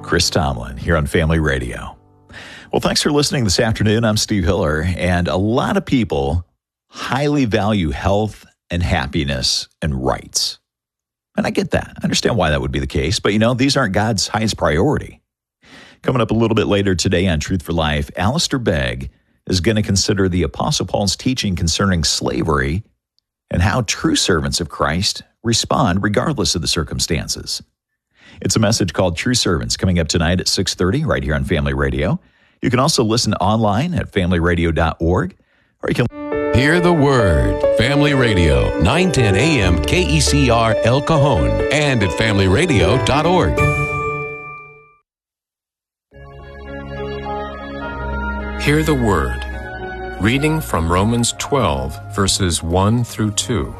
Chris Tomlin here on Family Radio. Well, thanks for listening this afternoon. I'm Steve Hiller, and a lot of people highly value health and happiness and rights. And I get that. I understand why that would be the case, but these aren't God's highest priority. Coming up a little bit later today on Truth for Life, Alistair Begg is going to consider the Apostle Paul's teaching concerning slavery and how true servants of Christ respond regardless of the circumstances. It's a message called True Servants coming up tonight at 6:30 right here on Family Radio. You can also listen online at familyradio.org, or you can hear the word. Family Radio, 910 a.m. KECR El Cajon, and at familyradio.org. Hear the word. Reading from Romans 12, verses 1 through 2.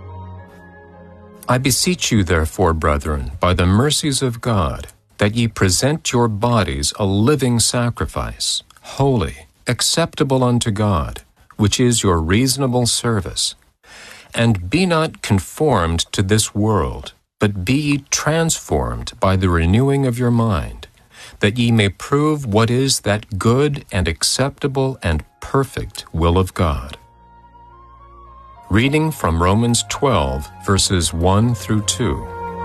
I beseech you, therefore, brethren, by the mercies of God, that ye present your bodies a living sacrifice, holy, acceptable unto God, which is your reasonable service. And be not conformed to this world, but be ye transformed by the renewing of your mind, that ye may prove what is that good and acceptable and perfect will of God. Reading from Romans 12, verses 1 through 2.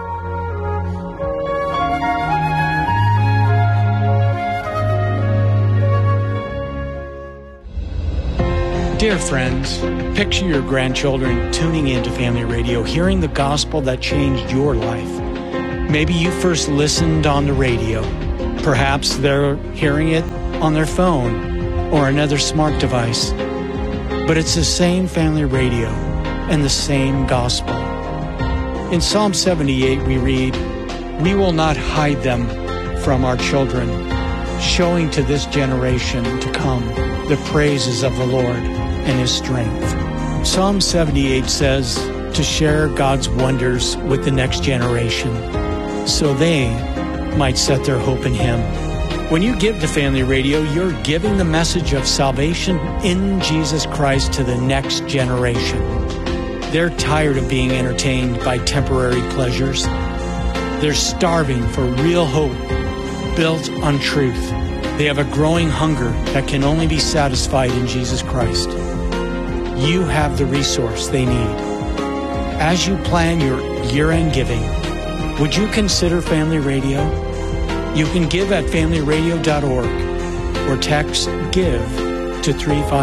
Dear friends, picture your grandchildren tuning into Family Radio, hearing the gospel that changed your life. Maybe you first listened on the radio. Perhaps they're hearing it on their phone or another smart device. But it's the same Family Radio and the same gospel. In Psalm 78 we read, "We will not hide them from our children, showing to this generation to come the praises of the Lord and His strength." Psalm 78 says to share God's wonders with the next generation so they might set their hope in Him. When you give to Family Radio, you're giving the message of salvation in Jesus Christ to the next generation. They're tired of being entertained by temporary pleasures. They're starving for real hope built on truth. They have a growing hunger that can only be satisfied in Jesus Christ. You have the resource they need. As you plan your year-end giving, would you consider Family Radio? You can give at familyradio.org or text GIVE to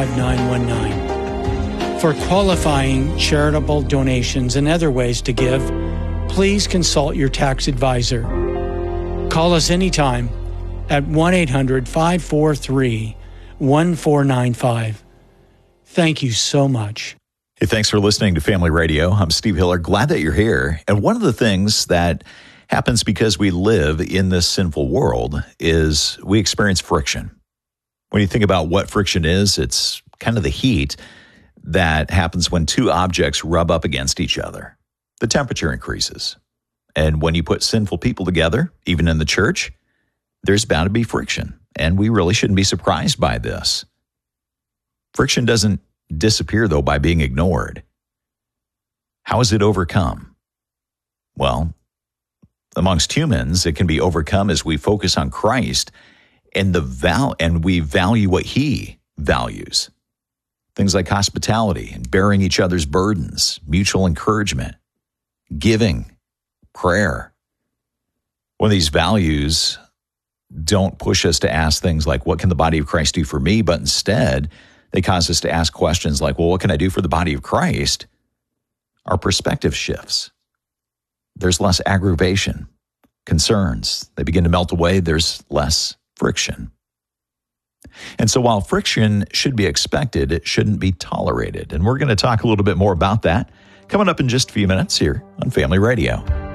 35919. For qualifying charitable donations and other ways to give, please consult your tax advisor. Call us anytime at 1-800-543-1495. Thank you so much. Hey, thanks for listening to Family Radio. I'm Steve Hiller. Glad that you're here. And one of the things that happens because we live in this sinful world is we experience friction. When you think about what friction is, it's kind of the heat that happens when two objects rub up against each other. The temperature increases. And when you put sinful people together, even in the church, there's bound to be friction. And we really shouldn't be surprised by this. Friction doesn't disappear, though, by being ignored. How is it overcome? Well, amongst humans, it can be overcome as we focus on Christ and we value what He values. Things like hospitality and bearing each other's burdens, mutual encouragement, giving, prayer. When these values don't push us to ask things like, what can the body of Christ do for me? But instead, they cause us to ask questions like, well, what can I do for the body of Christ? Our perspective shifts. There's less aggravation, concerns. They begin to melt away. There's less friction. And so while friction should be expected, it shouldn't be tolerated. And we're going to talk a little bit more about that coming up in just a few minutes here on Family Radio.